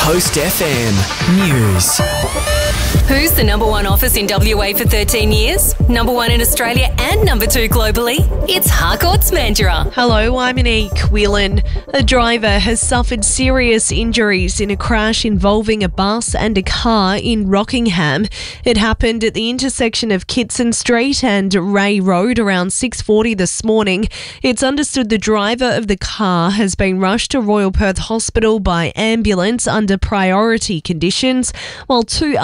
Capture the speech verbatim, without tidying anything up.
Coast F M News. Who's the number one office in W A for thirteen years? Number one in Australia and number two globally? It's Harcourt's Mandurah. Hello, I'm Monique Whelan. A driver has suffered serious injuries in a crash involving a bus and a car in Rockingham. It happened at the intersection of Kitson Street and Ray Road around six forty this morning. It's understood the driver of the car has been rushed to Royal Perth Hospital by ambulance under priority conditions, while two